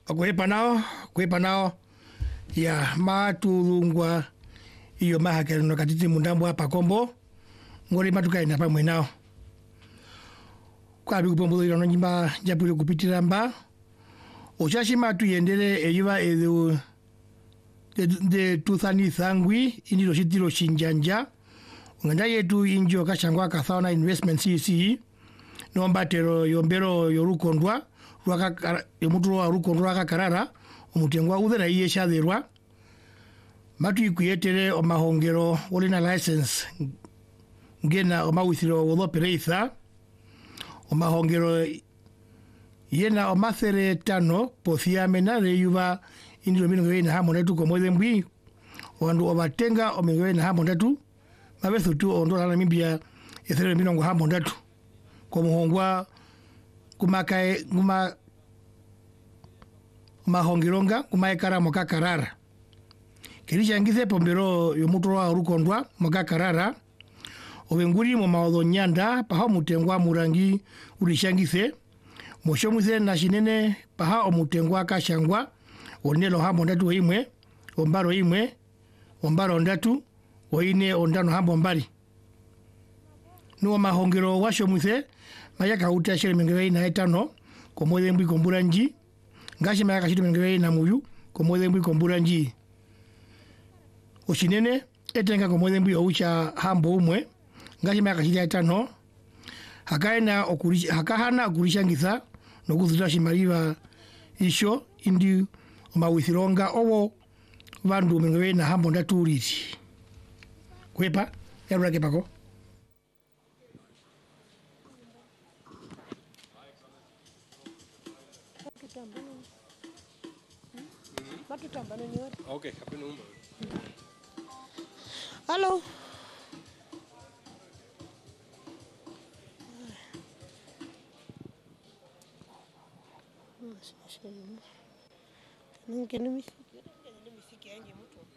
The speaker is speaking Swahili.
kwepa nao ya matulungwa iyo mahakelo no katiti mundambo hapa kombo ngori matukaina pamwe nao kwa bikupombo ilo nyimba japule kupitira mba ochashi matu yendele eyiva edu de tuthani thangwi indilo shitilo shinjanja nganda yetu injo kashangwa kathaona investment CC nombatero yombero yorukondwa yomutu wa rukondwa akakarara omutengwa uthera iye shatherwa matu ikuyetere omahongero olina license ngena omawithiro wothopereitha omahongero yena omathere tano pothiamena reyuva indilo mirongo ĩrĩ na hamwe natu komwethe mbwi wandu ovatenga omirongo ĩrĩ na hamwe natu mavethutu ondola Namibia ethere mirongo hamwe natu komuhongwa kumakae mahongironga kumaekara mokakarara kirishangize pombero yomutu wa rukondwa mokakarara ovenguri mo maodho nyanda paha mutengwa murangi urishangise moshomuse na shinene paha omutengwa kashangwa onelo hambo ndatu imwe ombaro imwe ombaro ndatu oine ondano hambo mbali nuo mahongero washomuse mayaka uta shere mengere na etano komwethe mbwi komburanji ngashi mayaka shitu mengere na muyu komwethe mbwi komburanji oshinene etenga komwethe mbwi oucha hambo umwe ngashi mayaka shitu etano hakahana okurishangitha nokuthuta shimaliva isho indi omawithironga owo vandu mengere na hambo ndatu uriri kwepa yarurake pako Okay, happy number. Hello. Nunca no me